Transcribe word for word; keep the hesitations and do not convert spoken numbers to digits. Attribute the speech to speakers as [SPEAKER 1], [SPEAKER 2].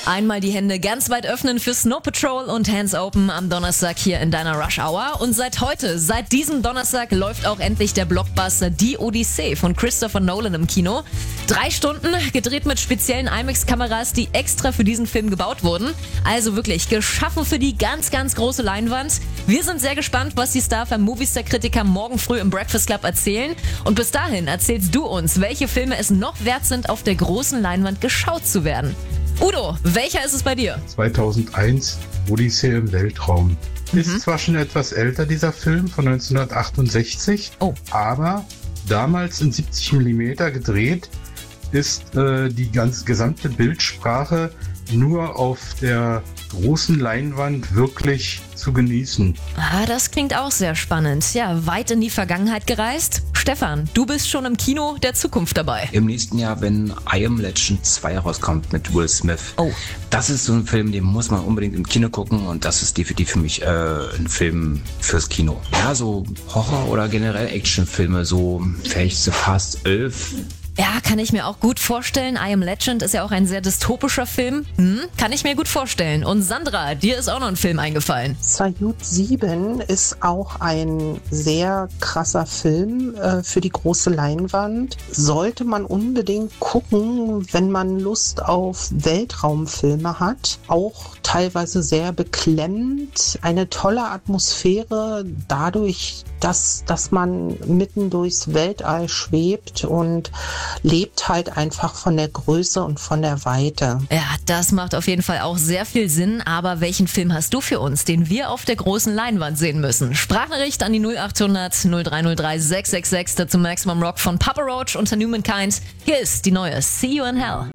[SPEAKER 1] Einmal die Hände ganz weit öffnen für Snow Patrol und Hands Open am Donnerstag hier in deiner Rush Hour. Und seit heute, seit diesem Donnerstag, läuft auch endlich der Blockbuster Die Odyssee von Christopher Nolan im Kino. Drei Stunden, gedreht mit speziellen IMAX-Kameras, die extra für diesen Film gebaut wurden. Also wirklich geschaffen für die ganz, ganz große Leinwand. Wir sind sehr gespannt, was die Star-Fan-Movistar-Kritiker morgen früh im Breakfast Club erzählen. Und bis dahin erzählst du uns, welche Filme es noch wert sind, auf der großen Leinwand geschaut zu werden. Udo, welcher ist es bei dir?
[SPEAKER 2] zweitausendeins, Odyssee im Weltraum. Mhm. Ist zwar schon etwas älter, dieser Film, von neunzehnhundertachtundsechzig, oh. aber damals in siebzig Millimeter gedreht, ist äh, die ganze gesamte Bildsprache nur auf der großen Leinwand wirklich zu genießen.
[SPEAKER 1] Ah, das klingt auch sehr spannend. Ja, weit in die Vergangenheit gereist. Stefan, du bist schon im Kino der Zukunft dabei.
[SPEAKER 3] Im nächsten Jahr, wenn I Am Legend zwei rauskommt mit Will Smith.
[SPEAKER 1] Oh.
[SPEAKER 3] Das ist so ein Film, den muss man unbedingt im Kino gucken und das ist definitiv für mich äh, ein Film fürs Kino. Ja, so Horror- oder generell Actionfilme, so vielleicht so Fast elf.
[SPEAKER 1] Ja, kann ich mir auch gut vorstellen. I Am Legend ist ja auch ein sehr dystopischer Film. Hm, kann ich mir gut vorstellen. Und Sandra, dir ist auch noch ein Film eingefallen.
[SPEAKER 4] Saiyut sieben ist auch ein sehr krasser Film äh, für die große Leinwand. Sollte man unbedingt gucken, wenn man Lust auf Weltraumfilme hat. Auch teilweise sehr beklemmend. Eine tolle Atmosphäre dadurch, dass, dass man mitten durchs Weltall schwebt und lebt halt einfach von der Größe und von der Weite.
[SPEAKER 1] Ja, das macht auf jeden Fall auch sehr viel Sinn. Aber welchen Film hast du für uns, den wir auf der großen Leinwand sehen müssen? Sprachnachricht an die null achthundert null drei null drei sechs sechs sechs, dazu Maximum Rock von Papa Roach unter Newmankind. Hier ist die neue See You in Hell.